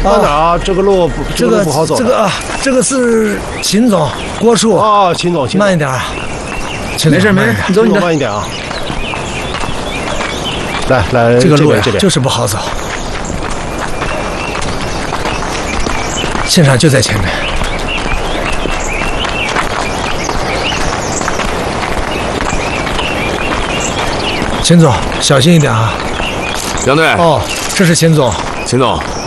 慢点啊，这个路不好走。 这个是秦总，郭处。 哦，秦总， 慢一点。 没事，你走你的， 慢一点啊。来， 这个路这边就是不好走。现场就在前面。秦总，小心一点啊！ 杨队。 哦，这是秦总。 秦总，